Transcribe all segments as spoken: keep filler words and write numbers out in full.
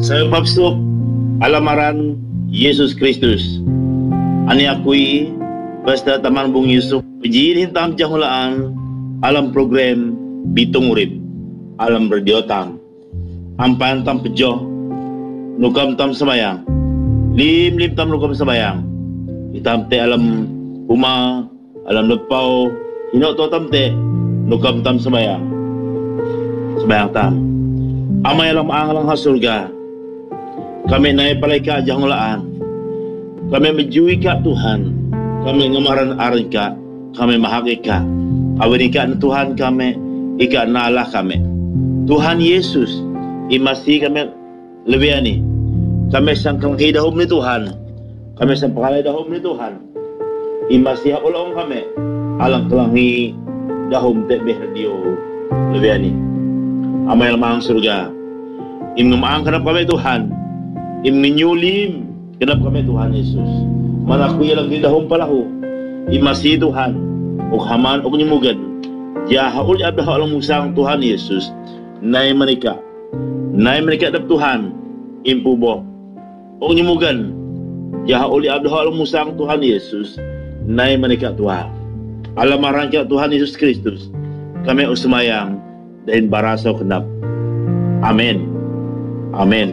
Sa pabsok alamaran Yesus Kristus. Ani akui basta taman bung Yusuf pejin hintam jahulaan alam program Bitong Urip alam radiotam ampan tam pejoh nukam tam semayang lim lim tam nukam semayang hitam te alam uma alam lepau hinok to tam te nukam tam semayang semayang tam amay alam ang lang ha surga kami naik palika jahulaan kami menjui ka Tuhan kami ngamaran-aran ka kami mahagi ka awin ika na Tuhan kami ika na Allah kami Tuhan Yesus imasi kami lebih ani kami sang kelanghi dahum ni Tuhan kami sang pakalay dahum ni Tuhan imasi haulong kami alang kelanghi dahum tebeh radio lebih ani amay lamang surga im ngamaang kanap kami Tuhan im ninyulim kanap kami Tuhan Yesus manakuya lang di dahum palahu imasi Tuhan o haman o nyumugan ya haul abdah alang musang Tuhan Yesus nay manika nay manika dap Tuhan impubo o nyumugan ya haul abdah alang musang Tuhan Yesus nay manika Tuhan alamaran ka Tuhan Yesus Kristus kami usmayang dahin baraso kenap amen amen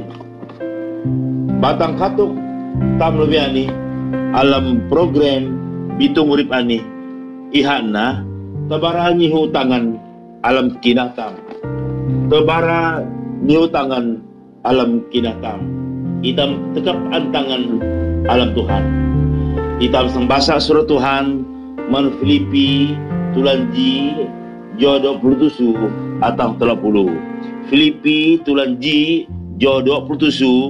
batang katuk tam lebiani alam program Bitong Urip ani ihana tabara ni hutangan alam kinatam tabara ni hutangan alam kinatam itam tekap antangan alam Tuhan itam sang basa surat Tuhan man Filipi tulanji jo dua puluh tujuh atang tiga puluh Filipi tulanji jo dua puluh tujuh